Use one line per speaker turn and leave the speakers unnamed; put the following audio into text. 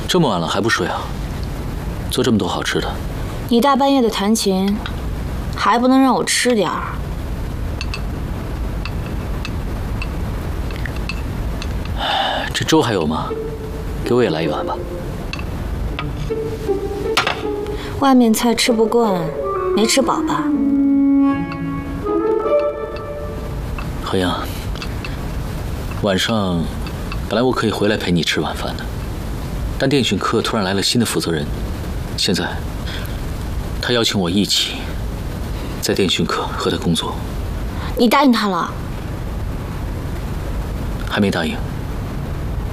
这么晚了还不睡啊？做这么多好吃的。
你大半夜的弹琴，还不能让我吃点儿？
这粥还有吗？给我也来一碗吧。
外面菜吃不惯，没吃饱吧？
何阳，晚上本来我可以回来陪你吃晚饭的，但电讯科突然来了新的负责人，现在他邀请我一起在电讯科和他工作。
你答应他了？
还没答应。